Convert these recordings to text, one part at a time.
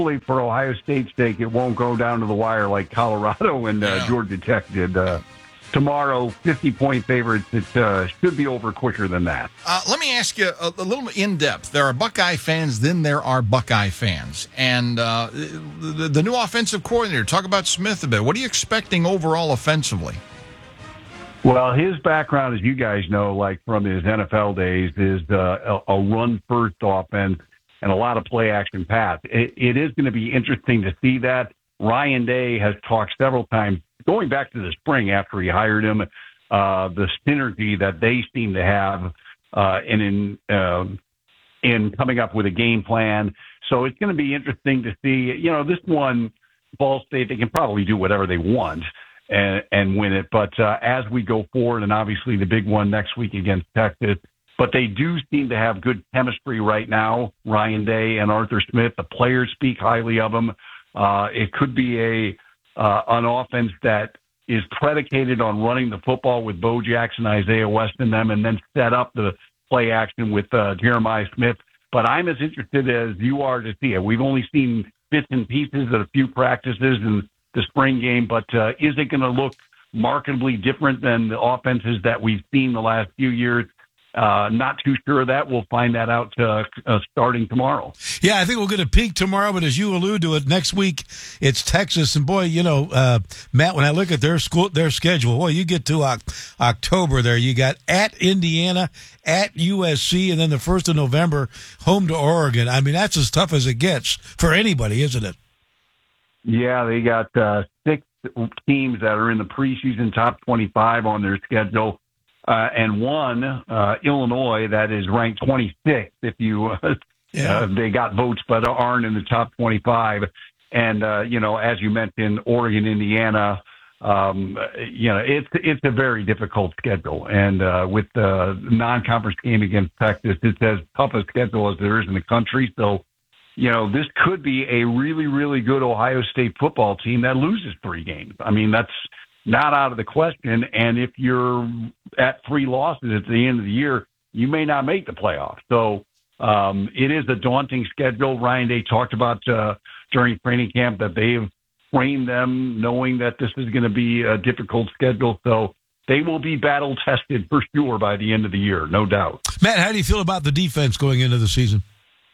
hopefully for Ohio State's sake, it won't go down to the wire like Colorado and Georgia Tech did. Tomorrow, 50-point favorites. It should be over quicker than that. Let me ask you a little in-depth. There are Buckeye fans, then there are Buckeye fans. And the new offensive coordinator, talk about Smith a bit. What are you expecting overall offensively? Well, his background, as you guys know, like from his NFL days, is a run-first offense and a lot of play-action pass. It is going to be interesting to see that. Ryan Day has talked several times, going back to the spring after he hired him, the synergy that they seem to have in coming up with a game plan. So it's going to be interesting to see. You know, this one, Ball State, they can probably do whatever they want and win it. But as we go forward, and obviously the big one next week against Texas, but they do seem to have good chemistry right now, Ryan Day and Arthur Smith. The players speak highly of them. It could be an offense that is predicated on running the football with Bo Jackson, Isaiah West in them, and then set up the play action with Jeremiah Smith. But I'm as interested as you are to see it. We've only seen bits and pieces at a few practices in the spring game, but is it going to look markedly different than the offenses that we've seen the last few years? Not too sure of that. We'll find that out starting tomorrow. Yeah, I think we'll get a peek tomorrow, but as you allude to it, next week it's Texas. And boy, you know, Matt, when I look at their schedule, boy, you get to October there. You got at Indiana, at USC, and then the 1st of November, home to Oregon. I mean, that's as tough as it gets for anybody, isn't it? Yeah, they got 6 teams that are in the preseason top 25 on their schedule. And one, Illinois, that is ranked 26th. If you, they got votes, but aren't in the top 25. And, you know, as you mentioned, Oregon, Indiana, you know, it's a very difficult schedule. And with the non-conference game against Texas, it's as tough a schedule as there is in the country. So, you know, this could be a really, really good Ohio State football team that loses 3 games. I mean, that's not out of the question. And if you're at 3 losses at the end of the year, you may not make the playoffs. So it is a daunting schedule. Ryan Day talked about during training camp that they've trained them knowing that this is going to be a difficult schedule. So they will be battle tested for sure by the end of the year, no doubt. Matt, how do you feel about the defense going into the season?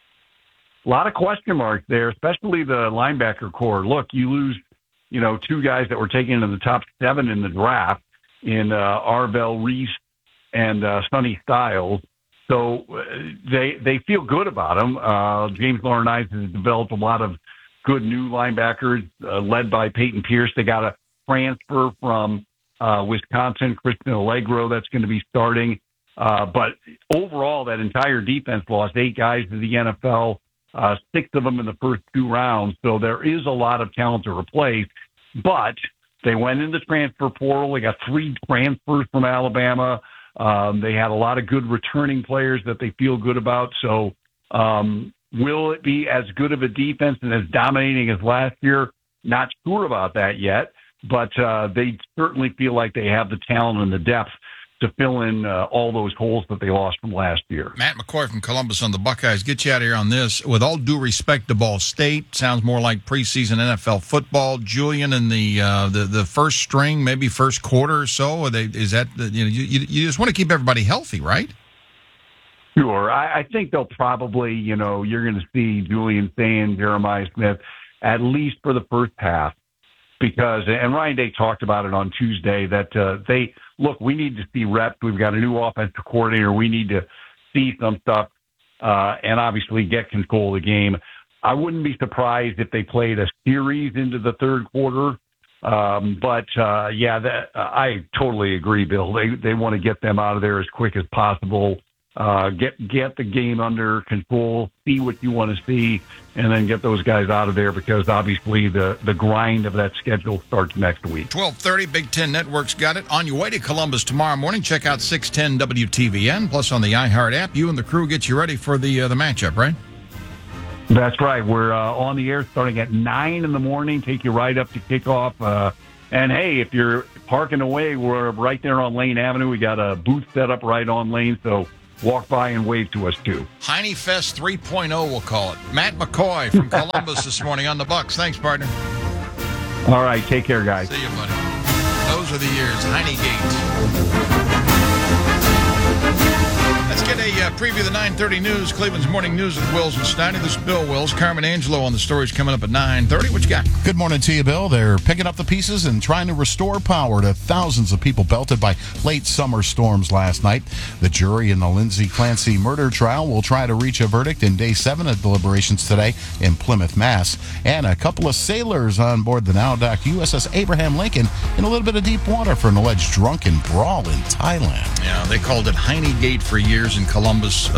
A lot of question marks there, especially the linebacker core. Look, you lose, you know, 2 guys that were taken into the top 7 in the draft in Arvell Reese and Sonny Styles. So they feel good about them. James Laurinaitis has developed a lot of good new linebackers led by Peyton Pierce. They got a transfer from Wisconsin, Christian Allegro, that's going to be starting. But overall, that entire defense lost 8 guys to the NFL. 6 of them in the first 2 rounds. So there is a lot of talent to replace, but they went in the transfer portal. They got 3 transfers from Alabama. They had a lot of good returning players that they feel good about. So will it be as good of a defense and as dominating as last year? Not sure about that yet, but they certainly feel like they have the talent and the depth to fill in all those holes that they lost from last year. Matt McCoy from Columbus on the Buckeyes. Get you out of here on this. With all due respect to Ball State, sounds more like preseason NFL football. Julian in the first string, maybe first quarter or so. Is that, you know, you just want to keep everybody healthy, right? Sure. I think they'll probably, you know, you're going to see Julian Sayin, Jeremiah Smith, at least for the first half. Because, and Ryan Day talked about it on Tuesday, that we need to see reps. We've got a new offensive coordinator. We need to see some stuff and obviously get control of the game. I wouldn't be surprised if they played a series into the third quarter. I totally agree, Bill. They want to get them out of there as quick as possible. Get the game under control, see what you want to see, and then get those guys out of there because obviously the grind of that schedule starts next week. 12:30, Big Ten Network's got it. On your way to Columbus tomorrow morning, check out 610 WTVN. Plus on the iHeart app, you and the crew get you ready for the matchup, right? That's right. We're on the air starting at 9 in the morning, take you right up to kickoff. And, hey, if you're parking away, we're right there on Lane Avenue. We got a booth set up right on Lane, so walk by and wave to us too. Heine Fest 3.0, we'll call it. Matt McCoy from Columbus this morning on the Bucks. Thanks, partner. All right, take care, guys. See you, buddy. Those are the years. Heine Gates. Let's get a preview of the 9:30 news. Cleveland's Morning News with Wills and Steiny. This is Bill Wills. Carmen Angelo on the stories coming up at 9:30. What you got? Good morning to you, Bill. They're picking up the pieces and trying to restore power to thousands of people belted by late summer storms last night. The jury in the Lindsay Clancy murder trial will try to reach a verdict in day 7 of deliberations today in Plymouth, Mass. And a couple of sailors on board the now-docked USS Abraham Lincoln in a little bit of deep water for an alleged drunken brawl in Thailand. Yeah, they called it Heine Gate for years in Columbus.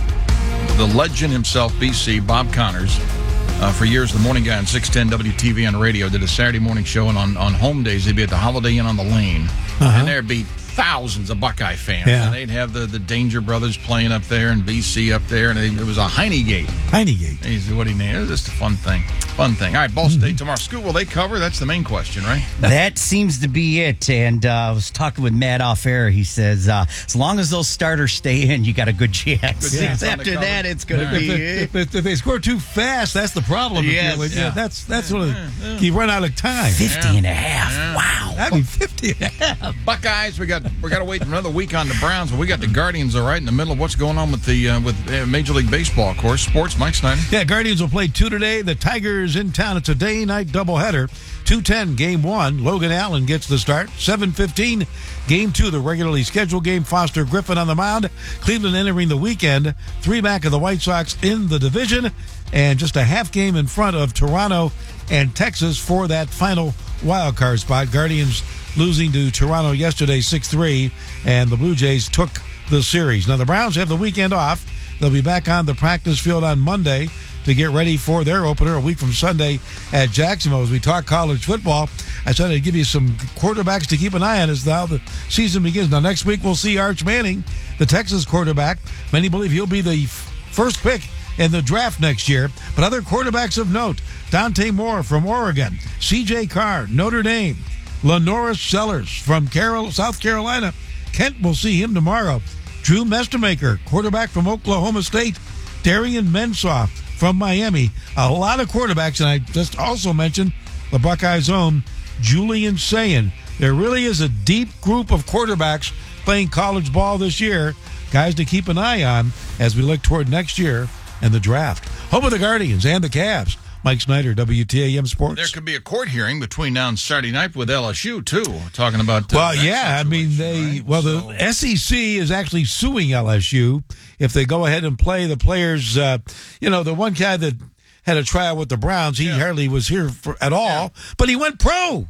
The legend himself, BC, Bob Connors, for years the morning guy on 610 WTV on radio, did a Saturday morning show, and on home days they'd be at the Holiday Inn on the Lane, and there'd be thousands of Buckeye fans. Yeah. And they'd have the Danger Brothers playing up there and BC up there, and it was a Heine Gate. Heine Gate. He's what he named. It was just a fun thing. Fun thing. All right, Ball State tomorrow. Scoot, will they cover? That's the main question, right? That seems to be it. And I was talking with Matt off air. He says, as long as those starters stay in, you got a good chance. Good chance on the After cover. that, it's going to be it. If they score too fast, that's the problem. Yes. Yeah, that's what you run out of time. 50 and a half. Yeah. Wow. That'd be 50 and a half. Buckeyes, we got to wait another week on the Browns, but we got the Guardians all right in the middle of what's going on with the Major League Baseball, of course. Sports, Mike Snyder. Yeah, Guardians will play 2 today. The Tigers in town. It's a day-night doubleheader. 2:10, game 1. Logan Allen gets the start. 7:15, game 2, the regularly scheduled game. Foster Griffin on the mound. Cleveland entering the weekend. 3 back of the White Sox in the division, and just a half game in front of Toronto and Texas for that final wild card spot. Guardians losing to Toronto yesterday 6-3, and the Blue Jays took the series. Now the Browns have the weekend off. They'll be back on the practice field on Monday to get ready for their opener a week from Sunday at Jacksonville. As we talk college football, I said I'd give you some quarterbacks to keep an eye on as now the season begins. Now next week we'll see Arch Manning, the Texas quarterback. Many believe he'll be the first pick in the draft next year. But other quarterbacks of note: Dante Moore from Oregon, C.J. Carr, Notre Dame, Lenoris Sellers from South Carolina. Kent will see him tomorrow. Drew Mestermaker, quarterback from Oklahoma State. Darian Mensah from Miami. A lot of quarterbacks, and I just also mentioned the Buckeyes' own Julian Sayin. There really is a deep group of quarterbacks playing college ball this year. Guys to keep an eye on as we look toward next year and the draft. Home of the Guardians and the Cavs. Mike Snyder, WTAM Sports. There could be a court hearing between now and Saturday night with LSU, too, talking about Well, that yeah, I mean, situation, right? the SEC is actually suing LSU if they go ahead and play the players. The one guy that had a trial with the Browns, he hardly was here at all, but he went pro,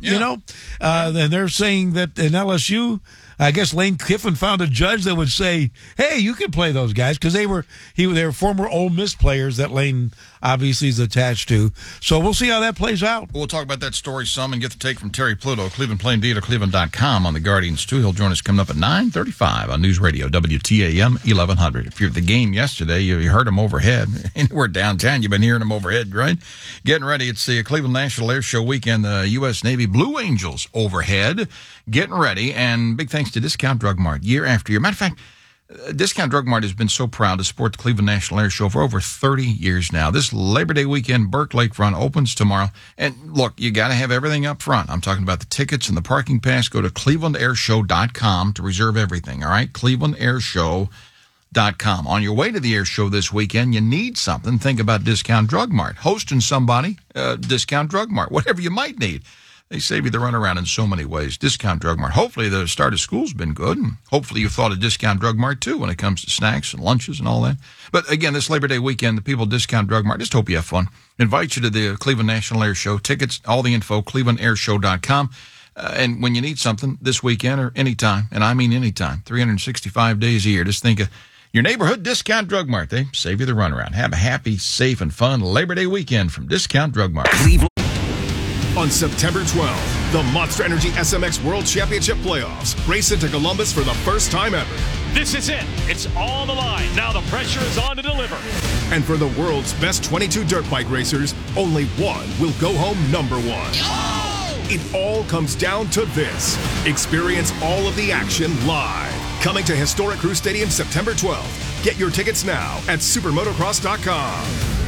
and they're saying that in LSU, I guess Lane Kiffin found a judge that would say, hey, you can play those guys, because they were former Ole Miss players that Lane obviously is attached to. So we'll see how that plays out. We'll talk about that story some and get the take from Terry Pluto, Cleveland Plain Dealer, Cleveland.com on the Guardians, too. He'll join us coming up at 9:35 on News Radio, WTAM 1100. If you're at the game yesterday, you heard him overhead. Anywhere downtown, you've been hearing him overhead, right? Getting ready. It's the Cleveland National Air Show weekend. The U.S. Navy Blue Angels overhead, getting ready. And big thanks to Discount Drug Mart year after year. Matter of fact, Discount Drug Mart has been so proud to support the Cleveland National Air Show for over 30 years now. This Labor Day weekend, Burke Lakefront opens tomorrow. And look, you got to have everything up front. I'm talking about the tickets and the parking pass. Go to clevelandairshow.com to reserve everything, all right? clevelandairshow.com. On your way to the air show this weekend, you need something. Think about Discount Drug Mart. Hosting somebody, Discount Drug Mart, whatever you might need. They save you the runaround in so many ways. Discount Drug Mart. Hopefully the start of school's been good, and hopefully you thought of Discount Drug Mart, too, when it comes to snacks and lunches and all that. But, again, this Labor Day weekend, the people at Discount Drug Mart, just hope you have fun. Invite you to the Cleveland National Air Show. Tickets, all the info, clevelandairshow.com. And when you need something this weekend or anytime, and I mean anytime, 365 days a year, just think of your neighborhood Discount Drug Mart. They save you the runaround. Have a happy, safe, and fun Labor Day weekend from Discount Drug Mart. On September 12th, the Monster Energy SMX World Championship Playoffs race into Columbus for the first time ever. This is it. It's on the line. Now the pressure is on to deliver. And for the world's best 22 dirt bike racers, only one will go home number one. Oh! It all comes down to this. Experience all of the action live. Coming to historic Crew Stadium September 12th. Get your tickets now at supermotocross.com.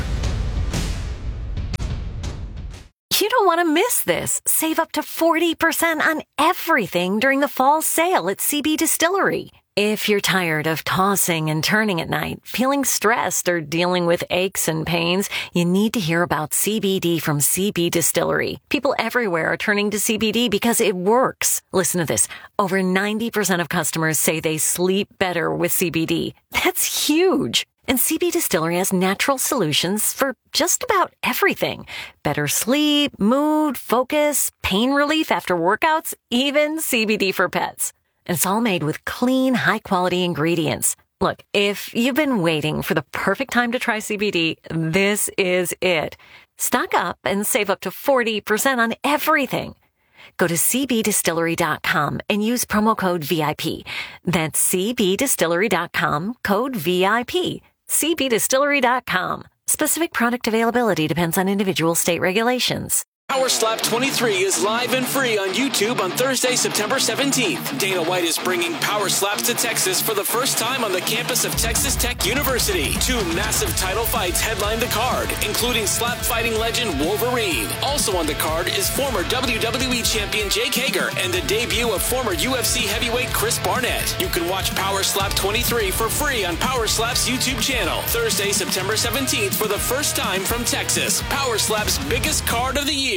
You don't want to miss this. Save up to 40% on everything during the fall sale at CB Distillery. If you're tired of tossing and turning at night, feeling stressed, or dealing with aches and pains, you need to hear about CBD from CB Distillery. People everywhere are turning to CBD because it works. Listen to this. Over 90% of customers say they sleep better with CBD. That's huge. And CB Distillery has natural solutions for just about everything. Better sleep, mood, focus, pain relief after workouts, even CBD for pets. And it's all made with clean, high-quality ingredients. Look, if you've been waiting for the perfect time to try CBD, this is it. Stock up and save up to 40% on everything. Go to cbdistillery.com and use promo code VIP. That's cbdistillery.com, code VIP. cbdistillery.com. Specific product availability depends on individual state regulations. Power Slap 23 is live and free on YouTube on Thursday, September 17th. Dana White is bringing Power Slaps to Texas for the first time on the campus of Texas Tech University. 2 massive title fights headline the card, including slap fighting legend Wolverine. Also on the card is former WWE champion Jake Hager and the debut of former UFC heavyweight Chris Barnett. You can watch Power Slap 23 for free on Power Slap's YouTube channel. Thursday, September 17th for the first time from Texas. Power Slap's biggest card of the year.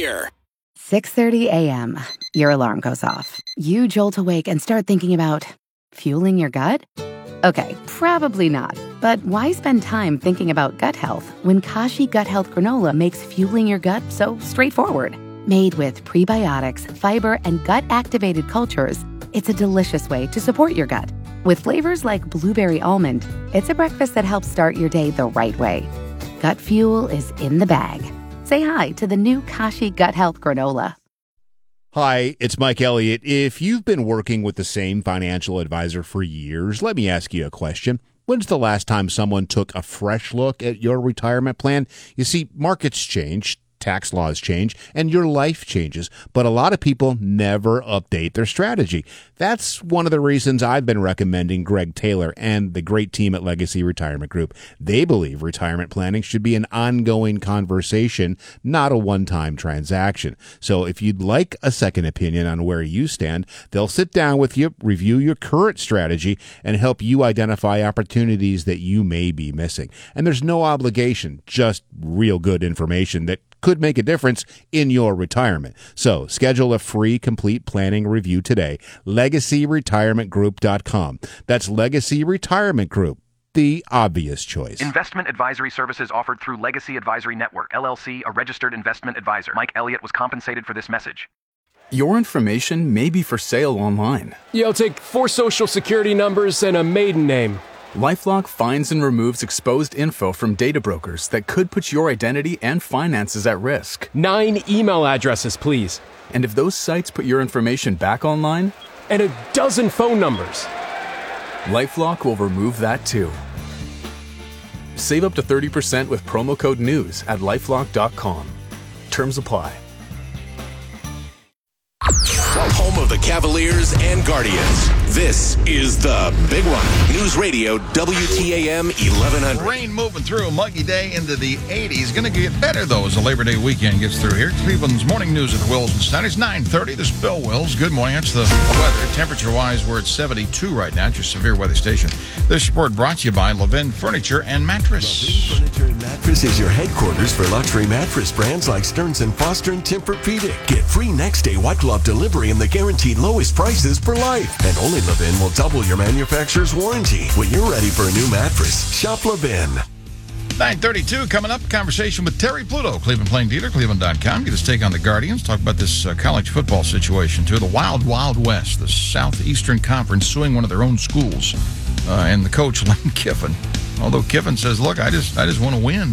6:30 a.m. Your alarm goes off. You jolt awake and start thinking about fueling your gut? Okay, probably not. But why spend time thinking about gut health when Kashi Gut Health Granola makes fueling your gut so straightforward? Made with prebiotics, fiber, and gut-activated cultures, it's a delicious way to support your gut. With flavors like blueberry almond, it's a breakfast that helps start your day the right way. Gut fuel is in the bag. Say hi to the new Kashi Gut Health Granola. Hi, it's Mike Elliott. If you've been working with the same financial advisor for years, let me ask you a question. When's the last time someone took a fresh look at your retirement plan? You see, markets change, tax laws change, and your life changes, but a lot of people never update their strategy. That's one of the reasons I've been recommending Greg Taylor and the great team at Legacy Retirement Group. They believe retirement planning should be an ongoing conversation, not a one-time transaction. So if you'd like a second opinion on where you stand, they'll sit down with you, review your current strategy, and help you identify opportunities that you may be missing. And there's no obligation, just real good information that could make a difference in your retirement. So schedule a free complete planning review today. LegacyRetirementGroup.com. That's Legacy Retirement Group, the obvious choice. Investment advisory services offered through Legacy Advisory Network, LLC, a registered investment advisor. Mike Elliott was compensated for this message. Your information may be for sale online. Yeah, I'll take 4 social security numbers and a maiden name. LifeLock finds and removes exposed info from data brokers that could put your identity and finances at risk. 9 email addresses, please. And if those sites put your information back online? And a dozen phone numbers. LifeLock will remove that too. Save up to 30% with promo code NEWS at LifeLock.com. Terms apply. Home of the Cavaliers and Guardians. This is the Big One. News Radio, WTAM 1100. Rain moving through a muggy day into the 80s. Going to get better, though, as the Labor Day weekend gets through here. Cleveland's morning news at Wills and Stein. It's 9:30. This is Bill Wills. Good morning. That's the weather. Temperature-wise, we're at 72 right now. It's your severe weather station. This report brought to you by Levin Furniture and Mattress. Levin Furniture and Mattress is your headquarters for luxury mattress brands like Stearns & Foster and Tempur-Pedic. Get free next-day white glove delivery and the guaranteed lowest prices for life. And only Levin will double your manufacturer's warranty. When you're ready for a new mattress, shop Levin. 9:32 coming up. Conversation with Terry Pluto, Cleveland Plain Dealer, Cleveland.com. Get his take on the Guardians. Talk about this college football situation, too. The Wild Wild West, the Southeastern Conference suing one of their own schools. And the coach, Lane Kiffin. Although Kiffin says, look, I just want to win.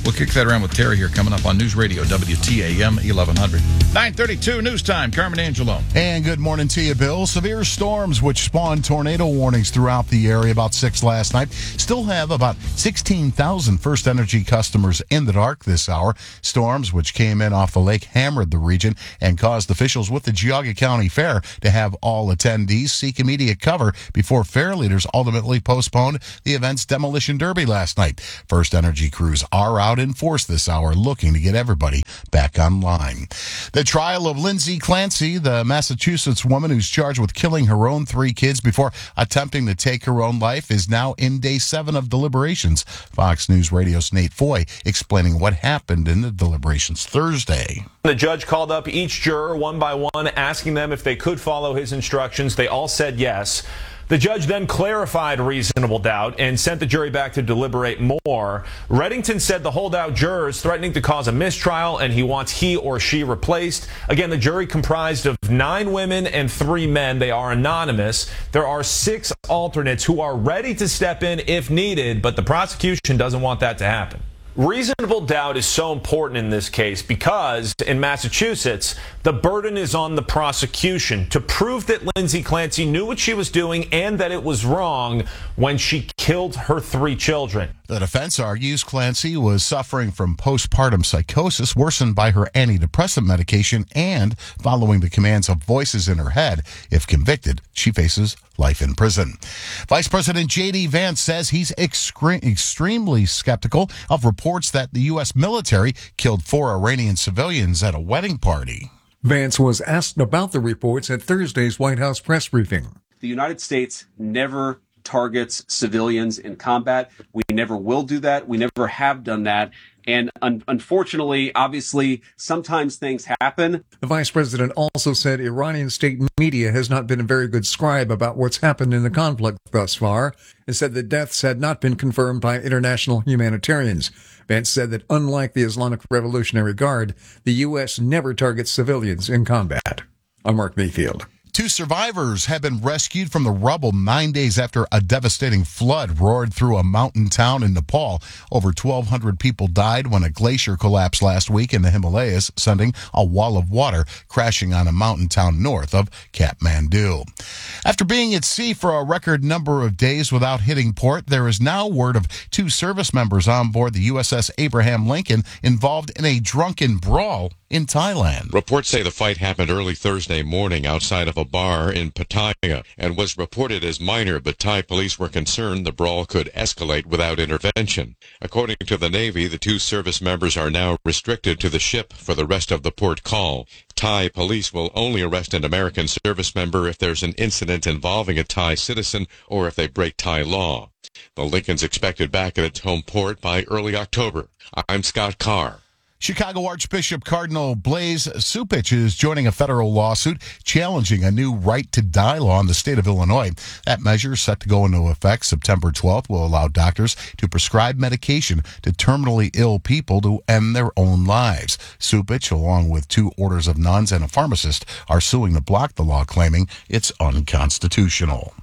We'll kick that around with Terry here coming up on News Radio WTAM 1100. 9:32 news time. Carmen Angelo. And good morning to you, Bill. Severe storms which spawned tornado warnings throughout the area, about 6 last night, still have about 16,000 First Energy customers in the dark this hour. Storms which came in off the lake hammered the region and caused officials with the Geauga County Fair to have all attendees seek immediate cover before fair leaders ultimately postponed the event's demolition derby last night. First Energy crews are out in force this hour looking to get everybody back online. The trial of Lindsay Clancy, the Massachusetts woman who's charged with killing her own 3 kids before attempting to take her own life, is now in day 7 of deliberations. Fox News Radio's Nate Foy explaining what happened in the deliberations Thursday. The judge called up each juror one by one, asking them if they could follow his instructions. They all said yes. The judge then clarified reasonable doubt and sent the jury back to deliberate more. Reddington said the holdout juror is threatening to cause a mistrial and he wants he or she replaced. Again, the jury comprised of 9 women and 3 men. They are anonymous. There are 6 alternates who are ready to step in if needed, but the prosecution doesn't want that to happen. Reasonable doubt is so important in this case because in Massachusetts, the burden is on the prosecution to prove that Lindsay Clancy knew what she was doing and that it was wrong when she killed her 3 children. The defense argues Clancy was suffering from postpartum psychosis worsened by her antidepressant medication and following the commands of voices in her head. If convicted, she faces life in prison. Vice President J.D. Vance says he's extremely skeptical of reports that the U.S. military killed 4 Iranian civilians at a wedding party. Vance was asked about the reports at Thursday's White House press briefing. The United States never targets civilians in combat. We never will do that. We never have done that. And unfortunately, obviously, sometimes things happen. The vice president also said Iranian state media has not been a very good scribe about what's happened in the conflict thus far, and said the deaths had not been confirmed by international humanitarians. Vance said that unlike the Islamic Revolutionary Guard, the U.S. never targets civilians in combat. I'm Mark Mayfield. 2 survivors have been rescued from the rubble 9 days after a devastating flood roared through a mountain town in Nepal. Over 1,200 people died when a glacier collapsed last week in the Himalayas, sending a wall of water crashing on a mountain town north of Kathmandu. After being at sea for a record number of days without hitting port, there is now word of 2 service members on board the USS Abraham Lincoln involved in a drunken brawl in Thailand. Reports say the fight happened early Thursday morning outside of a bar in Pattaya and was reported as minor, but Thai police were concerned the brawl could escalate without intervention. According to the Navy, the 2 service members are now restricted to the ship for the rest of the port call. Thai police will only arrest an American service member if there's an incident involving a Thai citizen or if they break Thai law. The Lincoln's expected back at its home port by early October. I'm Scott Carr. Chicago Archbishop Cardinal Blaise Cupich is joining a federal lawsuit challenging a new right-to-die law in the state of Illinois. That measure, set to go into effect September 12th, will allow doctors to prescribe medication to terminally ill people to end their own lives. Cupich, along with 2 orders of nuns and a pharmacist, are suing to block the law, claiming it's unconstitutional.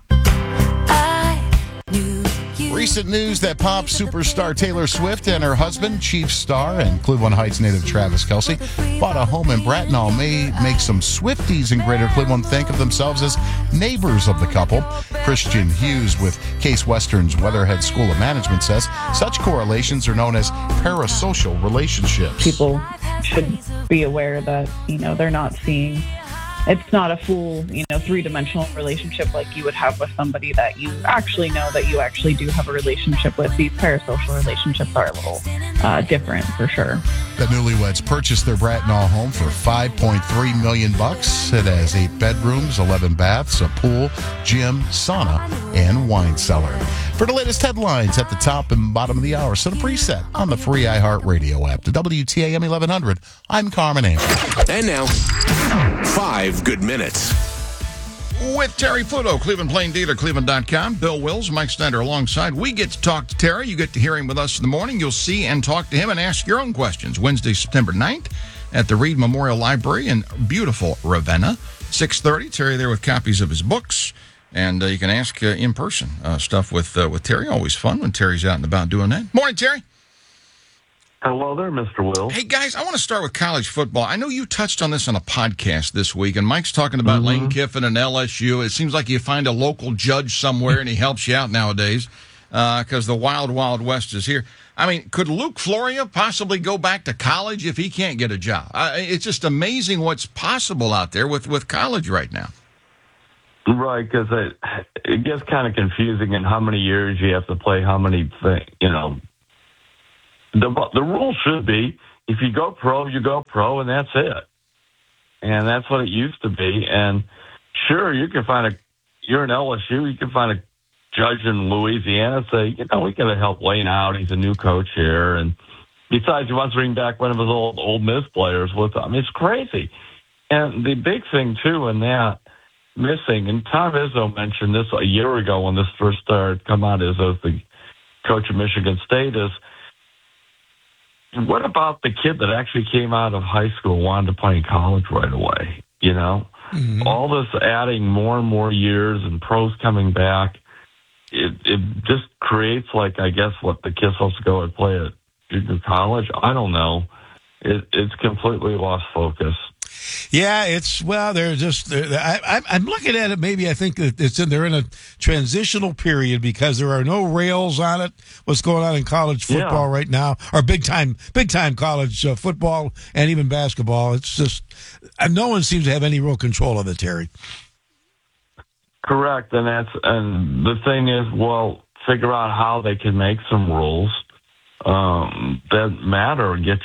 Recent news that pop superstar Taylor Swift and her husband, Chief Star and Cleveland Heights native Travis Kelce, bought a home in Bracknell may make some Swifties in Greater Cleveland think of themselves as neighbors of the couple. Christian Hughes with Case Western's Weatherhead School of Management says such correlations are known as parasocial relationships. People should be aware that, they're not seeing... It's not a full, 3-dimensional relationship like you would have with somebody that you actually know that you actually do have a relationship with. These parasocial relationships are a little different for sure. The newlyweds purchased their Bracknell home for $5.3 million. It has 8 bedrooms, 11 baths, a pool, gym, sauna, and wine cellar. For the latest headlines at the top and bottom of the hour, set a preset on the free iHeartRadio app. To WTAM 1100, I'm Carmen Angelo. And now, 5 good minutes. With Terry Pluto, Cleveland Plain Dealer, Cleveland.com. Bill Wills, Mike Snyder alongside. We get to talk to Terry. You get to hear him with us in the morning. You'll see and talk to him and ask your own questions. Wednesday, September 9th at the Reed Memorial Library in beautiful Ravenna. 6:30. Terry there with copies of his books. And you can ask in person stuff with Terry. Always fun when Terry's out and about doing that. Morning, Terry. Hello there, Mr. Will. Hey, guys, I want to start with college football. I know you touched on this on a podcast this week, and Mike's talking about Lane Kiffin and LSU. It seems like you find a local judge somewhere, and he helps you out nowadays because the wild, wild west is here. I mean, could Luke Floria possibly go back to college if he can't get a job? It's just amazing what's possible out there with college right now. Right, because it gets kind of confusing in how many years you have to play, how many things, The rule should be, if you go pro, you go pro, and that's it. And that's what it used to be. And sure, you're in LSU, you can find a judge in Louisiana, say, we got to help Lane out. He's a new coach here. And besides, he wants to bring back one of his old Miss players with him. It's crazy. And the big thing, too, in that, missing, and Tom Izzo mentioned this a year ago when this first started come out, Izzo's the coach of Michigan State, is what about the kid that actually came out of high school and wanted to play in college right away? All this adding more and more years and pros coming back, it just creates, I guess, what the kid's supposed to go and play at junior college. I don't know. It's completely lost focus. Yeah, they're just. I'm looking at it. Maybe I think that they're in a transitional period because there are no rails on it. What's going on in college football right now, or big time college football and even basketball? It's just no one seems to have any real control of it, Terry. Correct, and the thing is, figure out how they can make some rules that matter. Get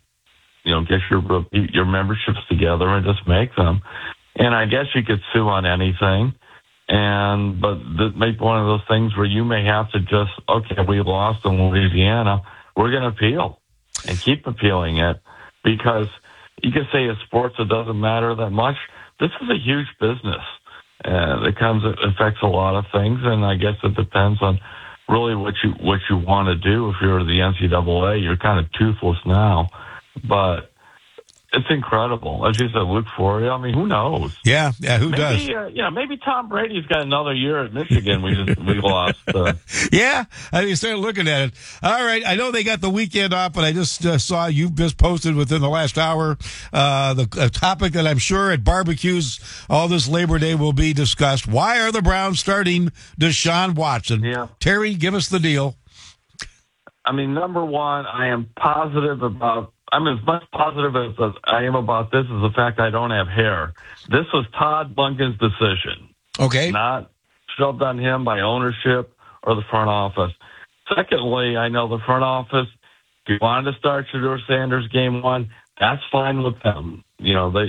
your memberships together and just make them. And I guess you could sue on anything. But that may be one of those things where you may have to just, we lost in Louisiana. We're going to appeal and keep appealing it, because you can say in sports it doesn't matter that much. This is a huge business. It affects a lot of things. And I guess it depends on really what you want to do. If you're the NCAA, you're kind of toothless now. But it's incredible. As you said, Luke Floria, I mean, who knows? Yeah, who does? Maybe Tom Brady's got another year at Michigan. We lost. Yeah, I started looking at it. All right, I know they got the weekend off, but I just saw you just posted within the last hour the topic that I'm sure at barbecues all this Labor Day will be discussed. Why are the Browns starting Deshaun Watson? Yeah. Terry, give us the deal. I mean, number one, I'm as much positive as I am about this is the fact I don't have hair. This was Todd Monken's decision. Okay. Not shoved on him by ownership or the front office. Secondly, I know the front office, if you wanted to start Shedeur Sanders game one, that's fine with them. At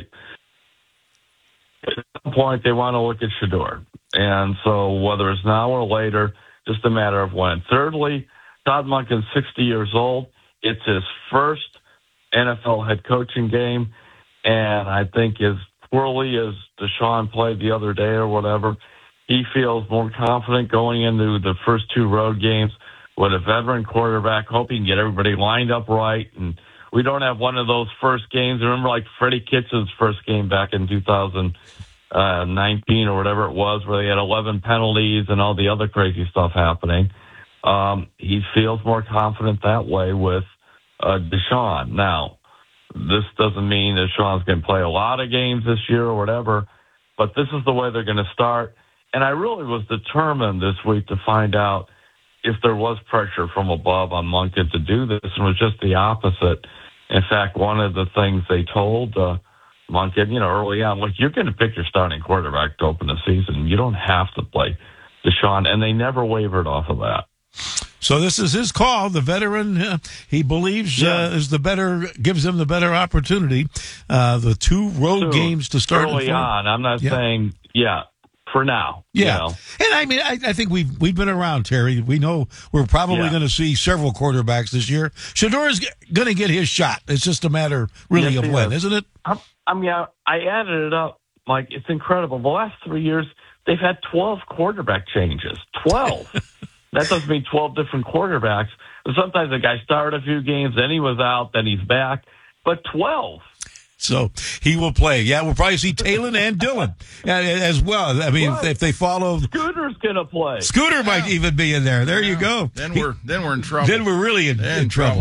some point they want to look at Shedeur. And so whether it's now or later, just a matter of when. Thirdly, Todd Monken's 60 years old. It's his first NFL head coaching game, and I think as poorly as Deshaun played the other day or whatever, he feels more confident going into the first two road games with a veteran quarterback. Hope he can get everybody lined up right, and we don't have one of those first games. Remember, like Freddie Kitchens' first game back in 2019 or whatever it was, where they had 11 penalties and all the other crazy stuff happening. He feels more confident that way with Deshaun. Now, this doesn't mean that Deshaun's going to play a lot of games this year or whatever, but this is the way they're going to start. And I really was determined this week to find out if there was pressure from above on Monken to do this, and it was just the opposite. In fact, one of the things they told Monken, early on, you're going to pick your starting quarterback to open the season. You don't have to play Deshaun, and they never wavered off of that. So this is his call. The veteran, he believes, gives him the better opportunity. The two road games to start early on. I'm not saying, for now. Yeah, and I mean, I think we've been around, Terry. We know we're probably going to see several quarterbacks this year. Shedeur is going to get his shot. It's just a matter, really, of when, isn't it? I added it up. Mike, it's incredible. The last 3 years, they've had 12 quarterback changes. 12. That doesn't mean 12 different quarterbacks. Sometimes the guy started a few games, then he was out, then he's back. But 12. So he will play. Yeah, we'll probably see Talon and Dylan as well. I mean, if they follow, Scooter's gonna play. Scooter might even be in there. There you go. Then we're in trouble. Then we're really in trouble.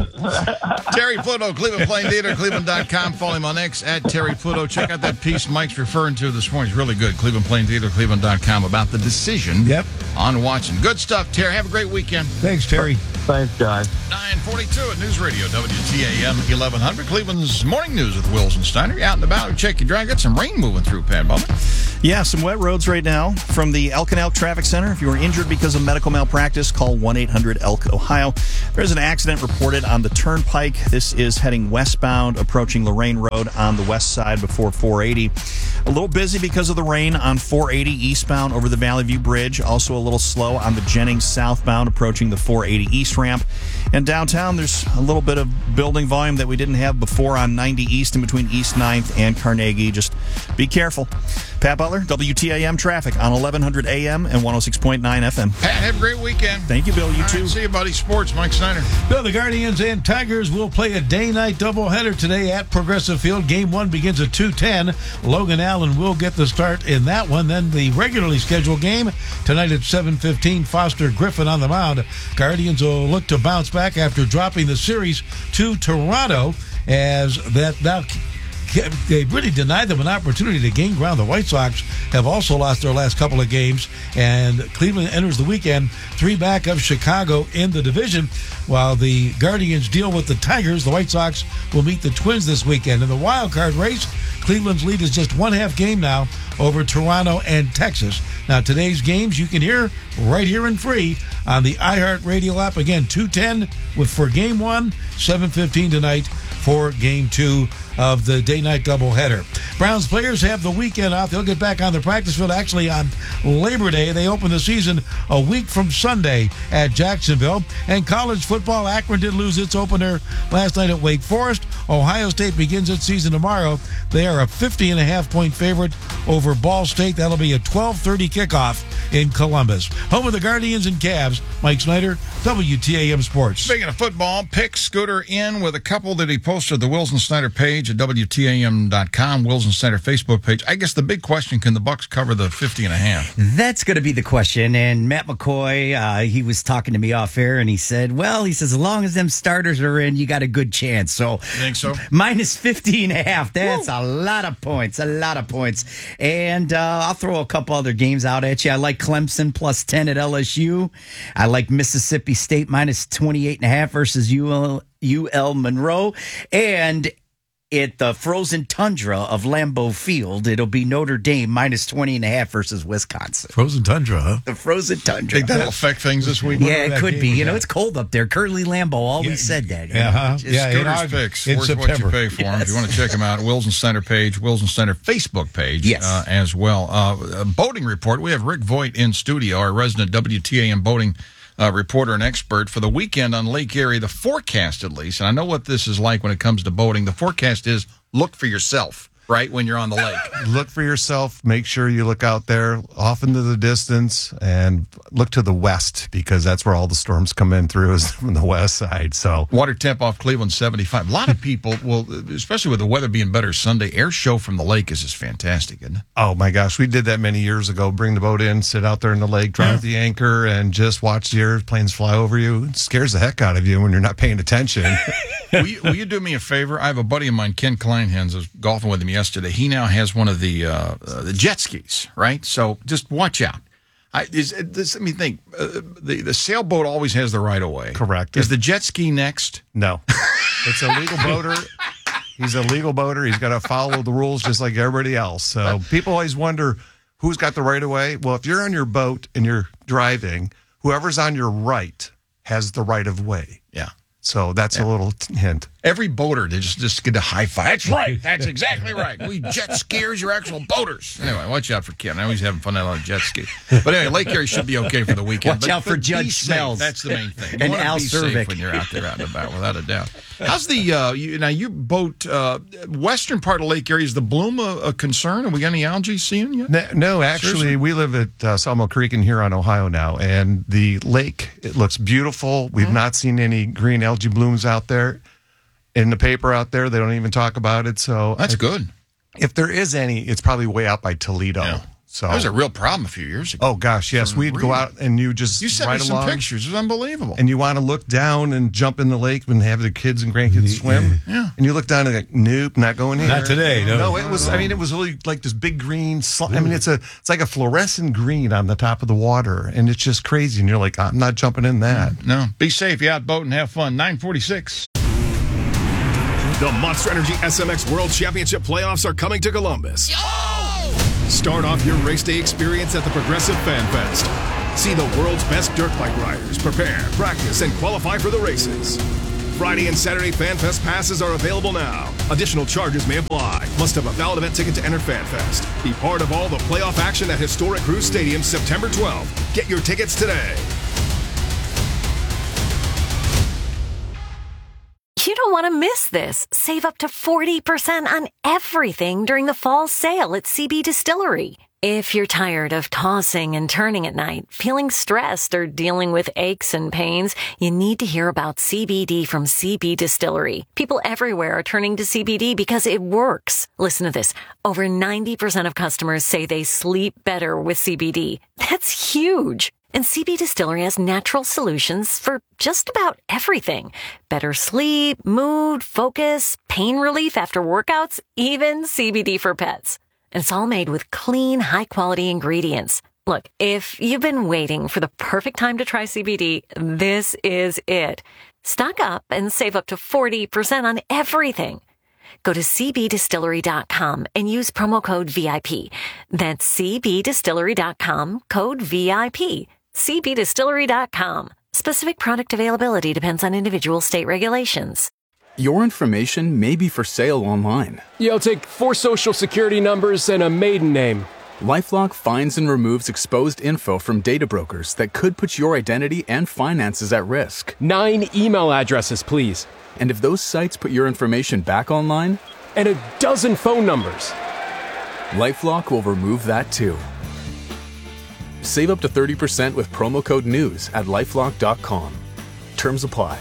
Terry Pluto, Cleveland Plain Theater, Cleveland.com. Follow him on X at Terry Pluto. Check out that piece Mike's referring to this morning. It's really good. Cleveland Plain Theater, Cleveland.com about the decision on Watson. Good stuff, Terry. Have a great weekend. Thanks, Terry. Thanks, guys. 9:42 at News Radio, WTAM 1100. Cleveland's morning news with Wills and Steiner. You're out and about. Check your drive. Got some rain moving through, Pat Butler. Yeah, some wet roads right now from the Elk and Elk Traffic Center. If you are injured because of medical malpractice, call 1-800-ELK, Ohio. There's an accident reported on the Turnpike. This is heading westbound, approaching Lorraine Road on the west side before 480. A little busy because of the rain on 480 eastbound over the Valley View Bridge. Also a little slow on the Jennings southbound, approaching the 480 east ramp. And downtown, there's a little bit of building volume that we didn't have before on 90 east in between East 9th and Carnegie. Just be careful. Pat Butler, WTAM traffic on 1100 AM and 106.9 FM. Pat, have a great weekend. Thank you, Bill. You too. See you, buddy. Sports, Mike Snyder. Bill, the Guardians and Tigers will play a day-night doubleheader today at Progressive Field. Game 1 begins at 2:10. Logan Allen will get the start in that one. Then the regularly scheduled game tonight at 7:15. Foster Griffin on the mound. Guardians will look to bounce back after dropping the series to Toronto, as that now they really denied them an opportunity to gain ground. The White Sox have also lost their last couple of games, and Cleveland enters the weekend 3 back of Chicago in the division. While the Guardians deal with the Tigers, the White Sox will meet the Twins this weekend. In the wild card race, Cleveland's lead is just 1/2 game now over Toronto and Texas. Now, today's games you can hear right here and free on the iHeartRadio app. Again, 2:10 for Game 1, 7:15 tonight for Game 2 of the day-night doubleheader. Browns players have the weekend off. They'll get back on the practice field actually on Labor Day. They open the season a week from Sunday at Jacksonville. And college football, Akron did lose its opener last night at Wake Forest. Ohio State begins its season tomorrow. They are a 50.5-point favorite over Ball State. That'll be a 12:30 kickoff in Columbus. Home of the Guardians and Cavs, Mike Snyder, WTAM Sports. Speaking of football, pick Scooter in with a couple that he posted the Wills and Snyder page at WTAM.com, Wills and Snyder Facebook page. I guess the big question, can the Bucks cover the 50.5? That's going to be the question. And Matt McCoy, he was talking to me off air, and he said, as long as them starters are in, you got a good chance. So, you think so? Minus 50.5. That's a lot of points. And I'll throw a couple other games out at you. I like Clemson plus 10 at LSU. I like Mississippi State minus 28.5 versus UL Monroe. And at the frozen tundra of Lambeau Field, it'll be Notre Dame minus 20.5 versus Wisconsin. Frozen tundra, huh? The frozen tundra. Think that'll affect things this week? Yeah, it could be. It's cold up there. Curly Lambeau always said that. Scooter's picks. In Worth September. what you pay for them. If you want to check them out, Wills and Snyder page, Wills and Snyder Facebook page as well. A boating report. We have Rick Voigt in studio, our resident WTAM boating reporter and expert for the weekend on Lake Erie. The forecast, at least, and I know what this is like when it comes to boating. The forecast is look for yourself, right, when you're on the lake. Look for yourself. Make sure you look out there off into the distance and look to the west, because that's where all the storms come in through, is from the west side. So water temp off Cleveland 75. A lot of people will, especially with the weather being better Sunday, air show from the lake is just fantastic, isn't it? Oh my gosh, we did that many years ago. Bring the boat in, sit out there in the lake, drive the anchor, and just watch the airplanes fly over you. It scares the heck out of you when you're not paying attention. Will you do me a favor? I have a buddy of mine, Ken Kleinhans. I was golfing with him yesterday. He now has one of the jet skis, right? So just watch out. Let me think. The sailboat always has the right of way. Correct. Is the jet ski next? No. It's a legal boater. He's a legal boater. He's got to follow the rules just like everybody else. So people always wonder who's got the right of way. Well, if you're on your boat and you're driving, whoever's on your right has the right of way. Yeah. So that's a little hint. Every boater, they just get a high five. That's right. That's exactly right. We jet skiers, you're actual boaters. Anyway, watch out for Ken. I always having fun out on a jet ski. But anyway, Lake Erie should be okay for the weekend. Watch out for Judge Smells. That's the main thing. And Al Cervic when you're out there out and about, without a doubt. How's the you boat western part of Lake Erie? Is the bloom a concern? Have we got any algae seeing yet? No, actually, seriously? We live at Sawmill Creek in Huron, Ohio now, and the lake, it looks beautiful. We've not seen any green algae blooms out there. in the paper out there. They don't even talk about it. So That's good. If there is any, it's probably way out by Toledo. Yeah. So That was a real problem a few years ago. Oh gosh, yes, we'd go out and you just You sent ride me some along, pictures. It was unbelievable. and you want to look down and jump in the lake when they have the kids and grandkids swim. Yeah. And you look down and like, nope, not going here. Not today, no. No, it was. I mean, it was really like this big green. I mean, it's like a fluorescent green on the top of the water, and it's just crazy. And you're like, I'm not jumping in that. No. Be safe. You out boating. Have fun. 946. The Monster Energy SMX World Championship playoffs are coming to Columbus. Start off your race day experience at the Progressive Fan Fest. See the world's best dirt bike riders prepare, practice, and qualify for the races. Friday and Saturday Fan Fest passes are available now. Additional charges may apply. Must have a valid event ticket to enter Fan Fest. Be part of all the playoff action at historic Cruise Stadium September 12th. Get your tickets today. You don't want to miss this. Save up to 40% on everything during the fall sale at CB Distillery. If you're tired of tossing and turning at night, feeling stressed, or dealing with aches and pains, you need to hear about CBD from CB Distillery. People everywhere are turning to CBD because it works. Listen to this. Over 90% of customers say they sleep better with CBD. That's huge. And CB Distillery has natural solutions for just about everything. Better sleep, mood, focus, pain relief after workouts, even CBD for pets. And it's all made with clean, high-quality ingredients. Look, if you've been waiting for the perfect time to try CBD, this is it. Stock up and save up to 40% on everything. Go to cbdistillery.com and use promo code VIP. That's cbdistillery.com, code VIP. cbdistillery.com. Specific product availability depends on individual state regulations. Your information may be for sale online. Yeah, I'll take 4 social security numbers and a maiden name. LifeLock finds and removes exposed info from data brokers that could put your identity and finances at risk. 9 email addresses, please. And if those sites put your information back online? And a dozen phone numbers. LifeLock will remove that too. Save up to 30% with promo code NEWS at lifelock.com. Terms apply.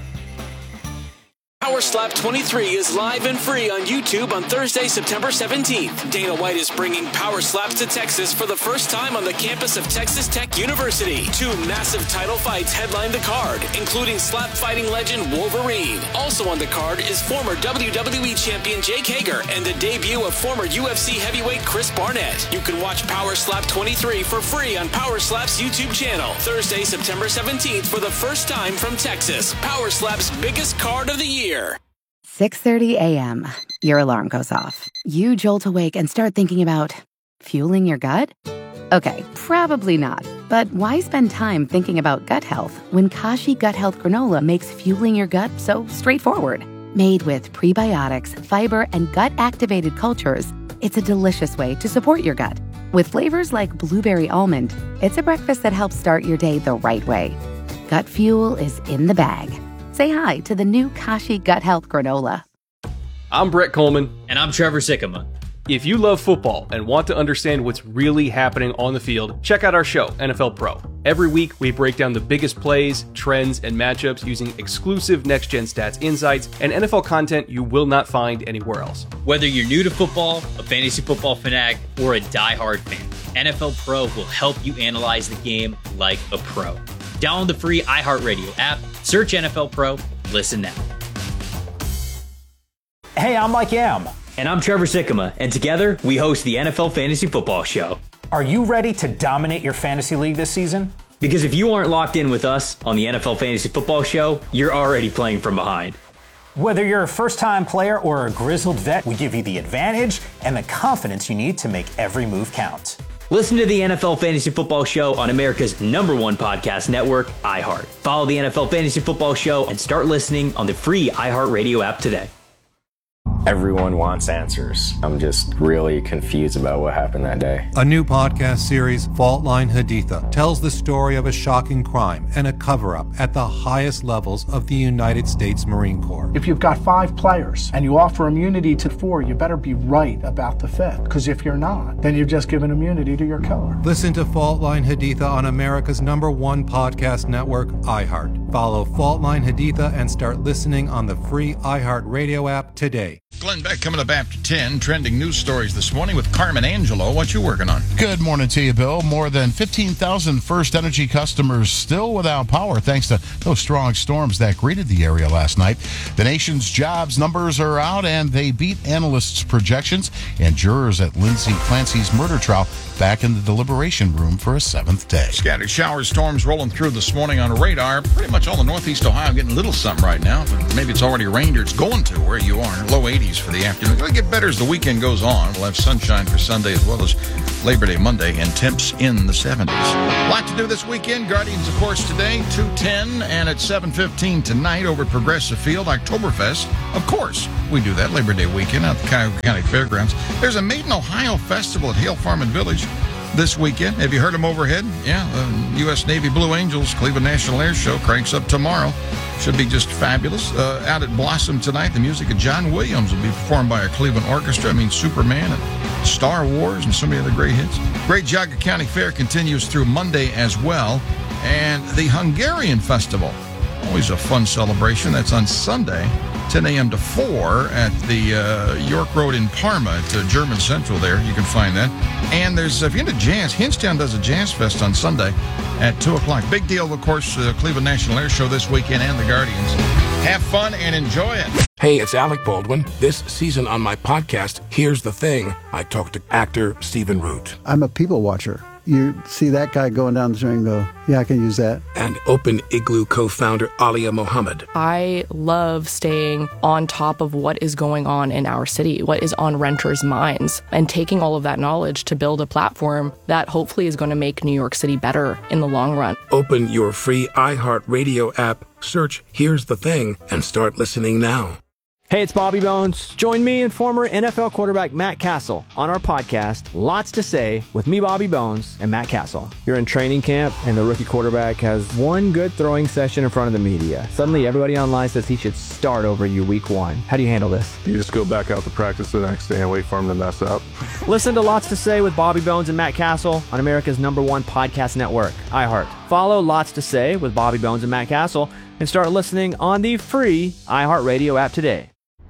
Power Slap 23 is live and free on YouTube on Thursday, September 17th. Dana White is bringing Power Slaps to Texas for the first time on the campus of Texas Tech University. 2 massive title fights headline the card, including slap fighting legend Wolverine. Also on the card is former WWE champion Jake Hager and the debut of former UFC heavyweight Chris Barnett. You can watch Power Slap 23 for free on Power Slap's YouTube channel. Thursday, September 17th for the first time from Texas. Power Slap's biggest card of the year. 6:30 a.m. Your alarm goes off. You jolt awake and start thinking about fueling your gut? Okay, probably not. But why spend time thinking about gut health when Kashi Gut Health Granola makes fueling your gut so straightforward? Made with prebiotics, fiber, and gut-activated cultures, it's a delicious way to support your gut. With flavors like blueberry almond, it's a breakfast that helps start your day the right way. Gut fuel is in the bag. Say hi to the new Kashi Gut Health Granola. I'm Brett Coleman. And I'm Trevor Sikkema. If you love football and want to understand what's really happening on the field, check out our show, NFL Pro. Every week, we break down the biggest plays, trends, and matchups using exclusive next-gen stats insights and NFL content you will not find anywhere else. Whether you're new to football, a fantasy football fanatic, or a diehard fan, NFL Pro will help you analyze the game like a pro. Download the free iHeartRadio app, search NFL Pro, listen now. Hey, I'm Mike Yam. And I'm Trevor Sikkema, and together we host the NFL Fantasy Football Show. Are you ready to dominate your fantasy league this season? Because if you aren't locked in with us on the NFL Fantasy Football Show, you're already playing from behind. Whether you're a first-time player or a grizzled vet, we give you the advantage and the confidence you need to make every move count. Listen to the NFL Fantasy Football Show on America's #1 podcast network, iHeart. Follow the NFL Fantasy Football Show and start listening on the free iHeartRadio app today. Everyone wants answers. I'm just really confused about what happened that day. A new podcast series, Fault Line Haditha, tells the story of a shocking crime and a cover-up at the highest levels of the United States Marine Corps. If you've got 5 players and you offer immunity to 4, you better be right about the 5th. Because if you're not, then you've just given immunity to your killer. Listen to Fault Line Haditha on America's #1 podcast network, iHeart. Follow Fault Line Haditha and start listening on the free iHeartRadio app today. Glenn Beck coming up after 10. Trending news stories this morning with Carmen Angelo. What you working on? Good morning to you, Bill. More than 15,000 First Energy customers still without power thanks to those strong storms that greeted the area last night. The nation's jobs numbers are out, and they beat analysts' projections. And jurors at Lindsay Clancy's murder trial back in the deliberation room for a seventh day. Scattered shower storms rolling through this morning on a radar. Pretty much all of northeast Ohio getting a little something right now, but maybe it's already rained or it's going to where you are. Low 80s for the afternoon. It'll get better as the weekend goes on. We'll have sunshine for Sunday as well as Labor Day Monday, and temps in the 70s. A lot to do this weekend. Guardians, of course, today, 2:10, and at 7:15 tonight over at Progressive Field, Oktoberfest. Of course, we do that Labor Day weekend at the Cuyahoga County Fairgrounds. There's a Made in Ohio festival at Hale Farm and Village this weekend. Have you heard them overhead? Yeah, the U.S. Navy Blue Angels Cleveland National Air Show cranks up tomorrow. Should be just fabulous. Out at Blossom tonight, the music of John Williams will be performed by a Cleveland orchestra. I mean, Superman and Star Wars and so many other great hits. Great Geauga County Fair continues through Monday as well. And the Hungarian Festival, always a fun celebration. That's on Sunday, 10 a.m. to 4 at the York Road in Parma at German Central there. You can find that. And there's, if you're into jazz, Hinstown does a Jazz Fest on Sunday at 2 o'clock. Big deal, of course, Cleveland National Air Show this weekend and the Guardians. Have fun and enjoy it. Hey, it's Alec Baldwin. This season on my podcast, Here's the Thing, I talk to actor Stephen Root. I'm a people watcher. You see that guy going down the street and go, yeah, I can use that. And Open Igloo co-founder Alia Mohammed. I love staying on top of what is going on in our city, what is on renters' minds, and taking all of that knowledge to build a platform that hopefully is going to make New York City better in the long run. Open your free iHeartRadio app, search Here's the Thing, and start listening now. Hey, it's Bobby Bones. Join me and former NFL quarterback Matt Castle on our podcast, Lots to Say, with me, Bobby Bones, and Matt Castle. You're in training camp, and the rookie quarterback has one good throwing session in front of the media. Suddenly, everybody online says he should start over you week one. How do you handle this? You just go back out to practice the next day and wait for him to mess up. Listen to Lots to Say with Bobby Bones and Matt Castle on America's #1 podcast network, iHeart. Follow Lots to Say with Bobby Bones and Matt Castle and start listening on the free iHeartRadio app today.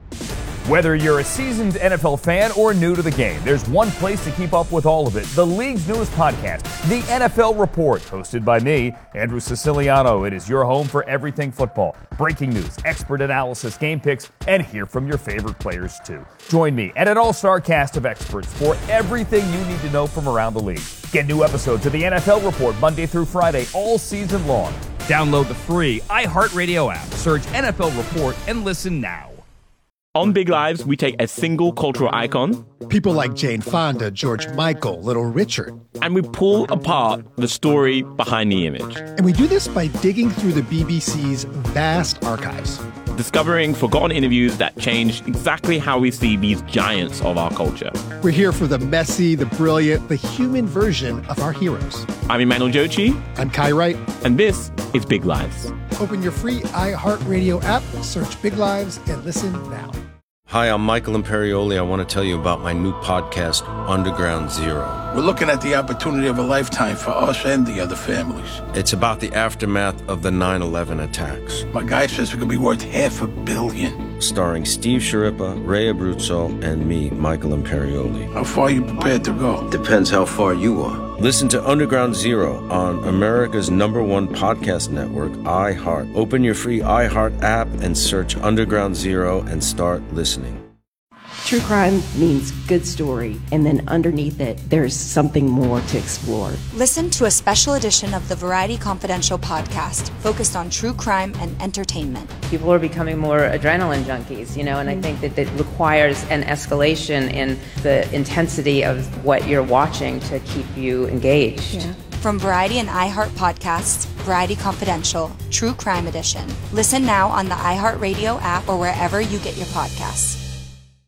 Whether you're a seasoned NFL fan or new to the game, there's one place to keep up with all of it. The league's newest podcast, The NFL Report, hosted by me, Andrew Siciliano. It is your home for everything football. Breaking news, expert analysis, game picks, and hear from your favorite players too. Join me and an all-star cast of experts for everything you need to know from around the league. Get new episodes of The NFL Report Monday through Friday all season long. Download the free iHeartRadio app. Search NFL Report and listen now. On Big Lives, we take a single cultural icon, people like Jane Fonda, George Michael, Little Richard, and we pull apart the story behind the image. And we do this by digging through the BBC's vast archives, discovering forgotten interviews that changed exactly how we see these giants of our culture. We're here for the messy, the brilliant, the human version of our heroes. I'm Emmanuel Jochi. I'm Kai Wright. And this is Big Lives. Open your free iHeartRadio app, search Big Lives, and listen now. Hi, I'm Michael Imperioli. I want to tell you about my new podcast, Underground Zero. We're looking at the opportunity of a lifetime for us and the other families. It's about the aftermath of the 9/11 attacks. My guy says it could be worth $500 million. Starring Steve Sciarippa, Ray Abruzzo, and me, Michael Imperioli. How far are you prepared to go? Depends how far you are. Listen to Underground Zero on America's #1 podcast network, iHeart. Open your free iHeart app and search Underground Zero and start listening. True crime means good story, and then underneath it, there's something more to explore. Listen to a special edition of the Variety Confidential podcast focused on true crime and entertainment. People are becoming more adrenaline junkies, and I think that it requires an escalation in the intensity of what you're watching to keep you engaged. Yeah. From Variety and iHeart podcasts, Variety Confidential, True Crime Edition. Listen now on the iHeartRadio app or wherever you get your podcasts.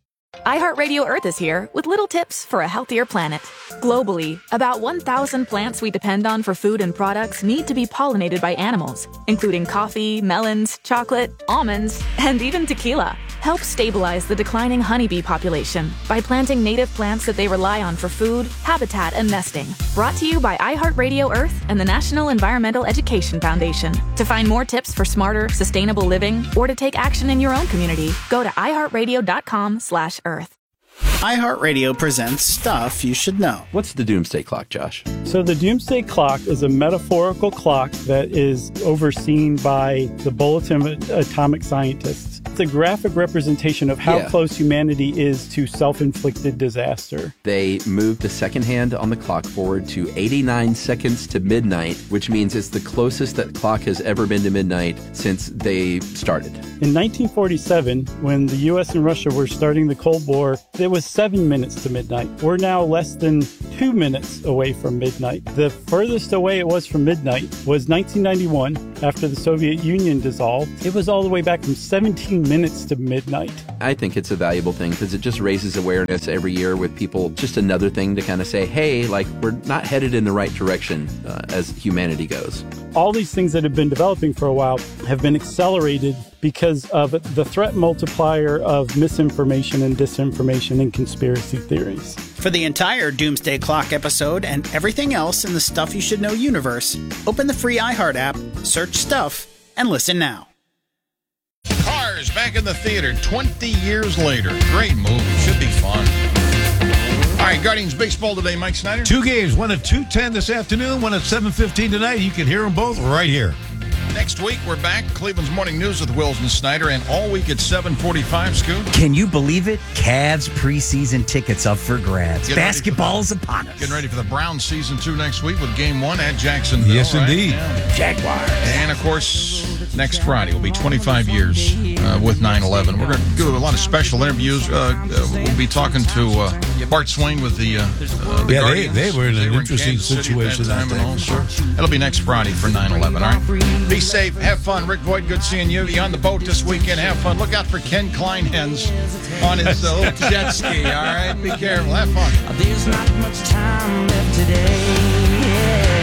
iHeartRadio Earth is here with little tips for a healthier planet. Globally, about 1,000 plants we depend on for food and products need to be pollinated by animals, including coffee, melons, chocolate, almonds, and even tequila. Help stabilize the declining honeybee population by planting native plants that they rely on for food, habitat, and nesting. Brought to you by iHeartRadio Earth and the National Environmental Education Foundation. To find more tips for smarter, sustainable living, or to take action in your own community, go to iHeartRadio.com/Earth. iHeartRadio presents Stuff You Should Know. What's the Doomsday Clock, Josh? So the Doomsday Clock is a metaphorical clock that is overseen by the Bulletin of Atomic Scientists. It's a graphic representation of how close humanity is to self-inflicted disaster. They moved the second hand on the clock forward to 89 seconds to midnight, which means it's the closest that clock has ever been to midnight since they started. In 1947, when the U.S. and Russia were starting the Cold War, it was 7 minutes to midnight. We're now less than 2 minutes away from midnight. The furthest away it was from midnight was 1991, after the Soviet Union dissolved. It was all the way back from 17 minutes to midnight. I think it's a valuable thing because it just raises awareness every year with people. Just another thing to kind of say, hey, like, we're not headed in the right direction as humanity goes. All these things that have been developing for a while have been accelerated because of the threat multiplier of misinformation and disinformation and conspiracy theories. For the entire Doomsday Clock episode and everything else in the Stuff You Should Know universe, open the free iHeart app, search Stuff, and listen now. Cars back in the theater 20 years later. Great movie. Should be fun. All right, Guardians baseball today, Mike Snyder. 2 games, one at 2:10 this afternoon, one at 7:15 tonight. You can hear them both right here. Next week, we're back. Cleveland's Morning News with Wills and Snyder, and all week at 7:45, Scoot. Can you believe it? Cavs preseason tickets up for grabs. Basketball's upon us. Getting ready for the Browns season 2 next week with game 1 at Jacksonville. Yes, indeed. Yeah. Jaguars. And, of course, next Friday will be 25 years with 9/11. We're going to do a lot of special interviews. We'll be talking to Bart Swain with the Guardians. They were in an interesting situation that time. Also. It'll be next Friday for 9/11, all right? Be safe. Have fun. Rick Voigt, good seeing you. You on the boat this weekend. Have fun. Look out for Ken Kleinhens on his little jet ski, all right? Be careful. Have fun. There's not much time left today.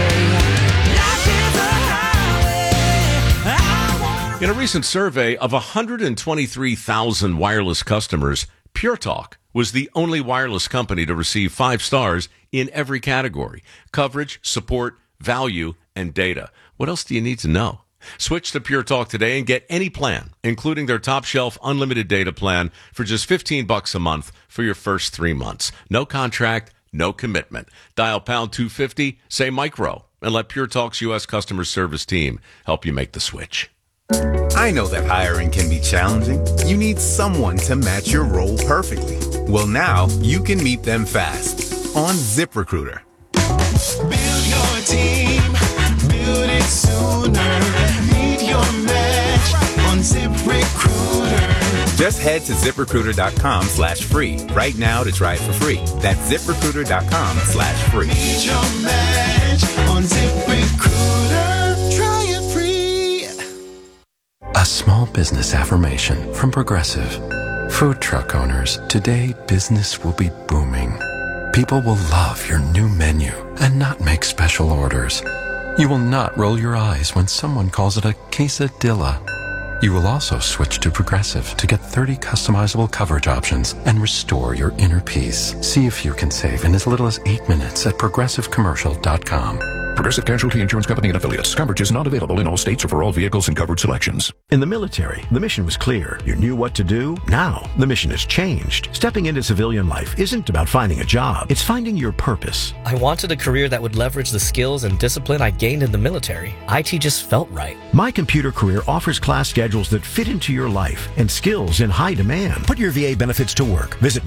In a recent survey of 123,000 wireless customers, Pure Talk was the only wireless company to receive 5 stars in every category: coverage, support, value, and data. What else do you need to know? Switch to Pure Talk today and get any plan, including their top shelf unlimited data plan, for just $15 a month for your first 3 months. No contract, no commitment. Dial pound 250, say micro, and let Pure Talk's U.S. customer service team help you make the switch. I know that hiring can be challenging. You need someone to match your role perfectly. Well, now you can meet them fast on ZipRecruiter. Build your team, build it sooner. Meet your match on ZipRecruiter. Just head to ZipRecruiter.com/free right now to try it for free. That's ZipRecruiter.com/free. Meet your match on ZipRecruiter. Try it free. A small business affirmation from Progressive. Food truck owners, today business will be booming. People will love your new menu and not make special orders. You will not roll your eyes when someone calls it a quesadilla. You will also switch to Progressive to get 30 customizable coverage options and restore your inner peace. See if you can save in as little as 8 minutes at progressivecommercial.com. Progressive Casualty Insurance Company and Affiliates. Coverage is not available in all states or for all vehicles and covered selections. In the military, the mission was clear. You knew what to do. Now, the mission has changed. Stepping into civilian life isn't about finding a job. It's finding your purpose. I wanted a career that would leverage the skills and discipline I gained in the military. IT just felt right. My Computer Career offers class schedules that fit into your life and skills in high demand. Put your VA benefits to work. Visit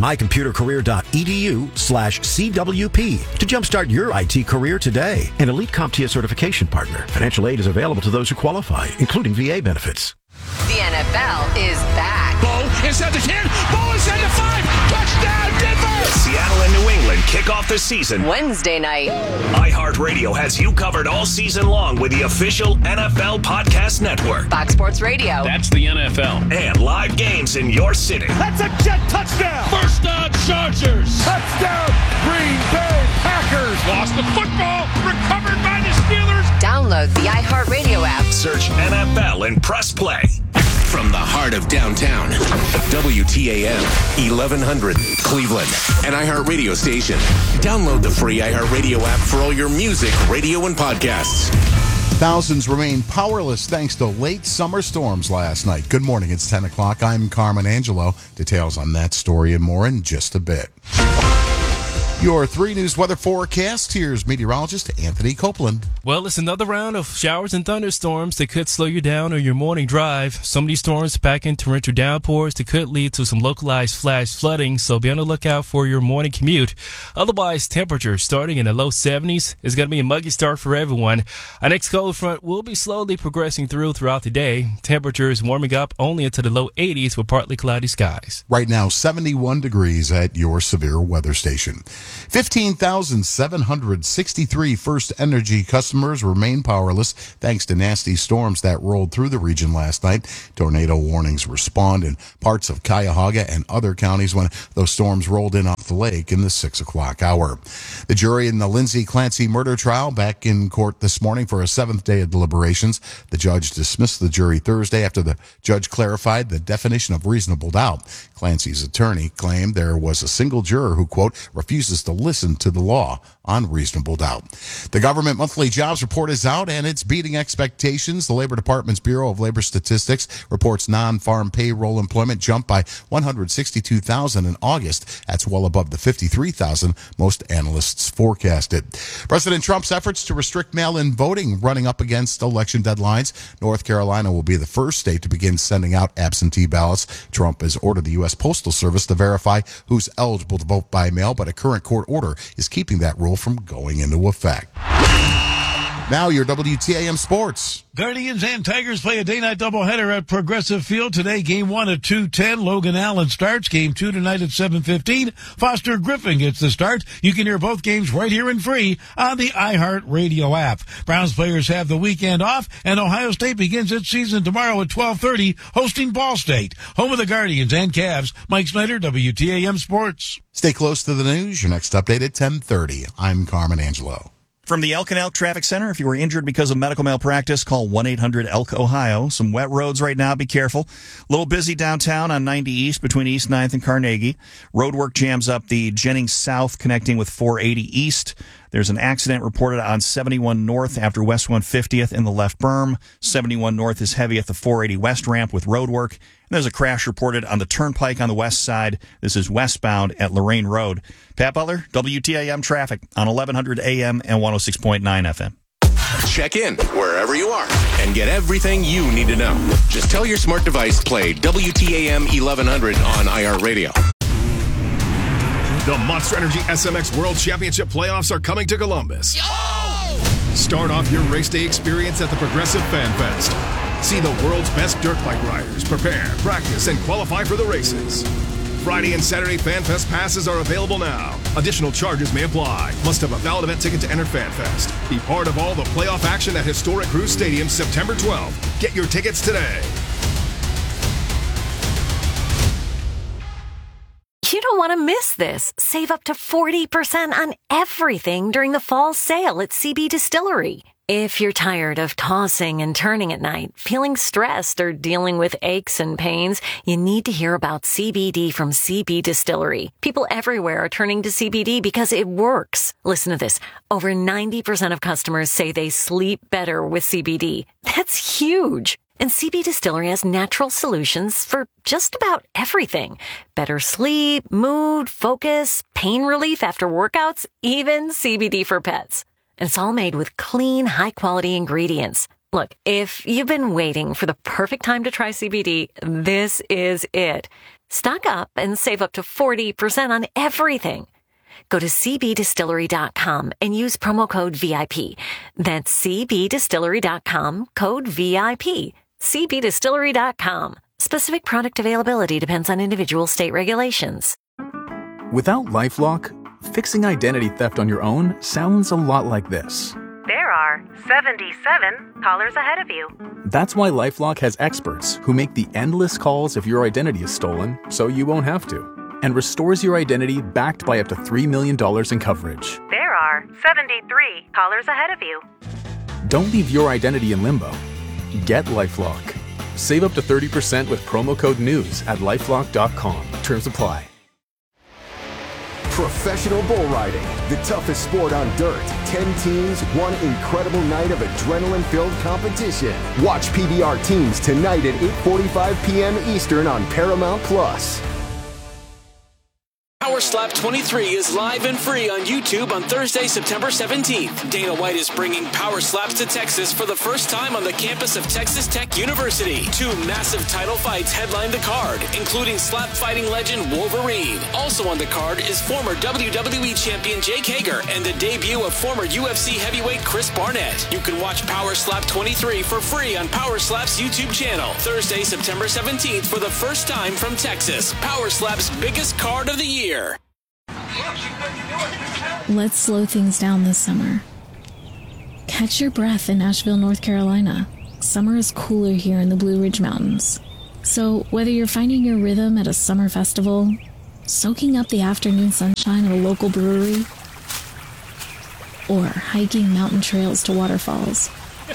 mycomputercareer.edu/CWP to jumpstart your IT career today. An elite CompTIA certification partner. Financial aid is available to those who qualify, including VA benefits. The NFL is back. Ball inside the 10. Ball inside the 5. Touchdown, Denver! Seattle and New England kick off the season. Wednesday night. iHeartRadio has you covered all season long with the official NFL Podcast Network. Fox Sports Radio. That's the NFL. And live games in your city. That's a jet touchdown. First down, Chargers. Touchdown, Green Bay Packers. Lost the football. Recovered by the Steelers. Download the iHeartRadio app. Search NFL and press play. From the heart of downtown, WTAM 1100 Cleveland, an iHeartRadio station. Download the free iHeartRadio app for all your music, radio, and podcasts. Thousands remain powerless thanks to late summer storms last night. Good morning, it's 10 o'clock. I'm Carmen Angelo. Details on that story and more in just a bit. Your 3 News weather forecast. Here's meteorologist Anthony Copeland. Well, it's another round of showers and thunderstorms that could slow you down on your morning drive. Some of these storms pack in torrential downpours that could lead to some localized flash flooding, so be on the lookout for your morning commute. Otherwise, temperatures starting in the low 70s. It's going to be a muggy start for everyone. Our next cold front will be slowly progressing throughout the day. Temperatures warming up only into the low 80s with partly cloudy skies. Right now, 71 degrees at your severe weather station. 15,763 First Energy customers remain powerless thanks to nasty storms that rolled through the region last night. Tornado warnings respond in parts of Cuyahoga and other counties when those storms rolled in off the lake in the 6 o'clock hour. The jury in the Lindsay Clancy murder trial back in court this morning for a 7th day of deliberations. The judge dismissed the jury Thursday after the judge clarified the definition of reasonable doubt. Clancy's attorney claimed there was a single juror who, quote, refuses to listen to the law on reasonable doubt. The government monthly jobs report is out and it's beating expectations. The Labor Department's Bureau of Labor Statistics reports non-farm payroll employment jumped by 162,000 in August. That's well above the 53,000 most analysts forecasted. President Trump's efforts to restrict mail-in voting running up against election deadlines. North Carolina will be the first state to begin sending out absentee ballots. Trump has ordered the U.S. Postal Service to verify who's eligible to vote by mail, but a current court order is keeping that rule from going into effect. Now your WTAM Sports. Guardians and Tigers play a day-night doubleheader at Progressive Field today. Game 1 at 2:10. Logan Allen starts. Game 2 tonight at 7:15. Foster Griffin gets the start. You can hear both games right here and free on the iHeartRadio app. Browns players have the weekend off, and Ohio State begins its season tomorrow at 12:30, hosting Ball State. Home of the Guardians and Cavs. Mike Snyder, WTAM Sports. Stay close to the news. Your next update at 10:30. I'm Carmen Angelo. From the Elk and Elk Traffic Center, if you were injured because of medical malpractice, call 1-800-ELK-OHIO. Some wet roads right now, be careful. A little busy downtown on 90 East between East 9th and Carnegie. Road work jams up the Jennings South connecting with 480 East. There's an accident reported on 71 North after West 150th in the left berm. 71 North is heavy at the 480 West ramp with road work. And there's a crash reported on the Turnpike on the west side. This is westbound at Lorraine Road. Pat Butler, WTAM Traffic on 1100 AM and 106.9 FM. Check in wherever you are and get everything you need to know. Just tell your smart device play WTAM 1100 on iHeartRadio. The Monster Energy SMX World Championship playoffs are coming to Columbus. Start off your race day experience at the Progressive Fan Fest. See the world's best dirt bike riders prepare, practice, and qualify for the races. Friday and Saturday Fan Fest passes are available now. Additional charges may apply. Must have a valid event ticket to enter Fan Fest. Be part of all the playoff action at historic Cruise Stadium September 12th. Get your tickets today. You don't want to miss this. Save up to 40% on everything during the fall sale at CB Distillery. If you're tired of tossing and turning at night, feeling stressed, or dealing with aches and pains, you need to hear about CBD from CB Distillery. People everywhere are turning to CBD because it works. Listen to this. Over 90% of customers say they sleep better with CBD. That's huge. And CB Distillery has natural solutions for just about everything. Better sleep, mood, focus, pain relief after workouts, even CBD for pets. And it's all made with clean, high-quality ingredients. Look, if you've been waiting for the perfect time to try CBD, this is it. Stock up and save up to 40% on everything. Go to cbdistillery.com and use promo code VIP. That's cbdistillery.com, code VIP. cbdistillery.com. Specific product availability depends on individual state regulations. Without LifeLock, Fixing identity theft on your own sounds a lot like this. There are 77 callers ahead of you. That's why LifeLock has experts who make the endless calls if your identity is stolen so you won't have to, and restores your identity backed by up to $3 million in coverage. There are 73 callers ahead of you. Don't leave your identity in limbo. Get LifeLock. Save up to 30% with promo code NEWS at LifeLock.com. Terms apply. Professional bull riding, the toughest sport on dirt. 10 teams, one incredible night of adrenaline-filled competition. Watch PBR teams tonight at 8:45 p.m. Eastern on Paramount+. Power Slap 23 is live and free on YouTube on Thursday, September 17th. Dana White is bringing Power Slaps to Texas for the first time on the campus of Texas Tech University. 2 massive title fights headline the card, including slap fighting legend Wolverine. Also on the card is former WWE champion Jake Hager and the debut of former UFC heavyweight Chris Barnett. You can watch Power Slap 23 for free on Power Slap's YouTube channel. Thursday, September 17th for the first time from Texas. Power Slap's biggest card of the year. Let's slow things down this summer. Catch your breath in Asheville, North Carolina. Summer is cooler here in the Blue Ridge Mountains. So whether you're finding your rhythm at a summer festival, soaking up the afternoon sunshine at a local brewery, or hiking mountain trails to waterfalls,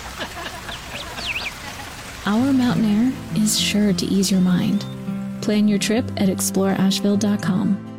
our mountain air is sure to ease your mind. Plan your trip at exploreasheville.com.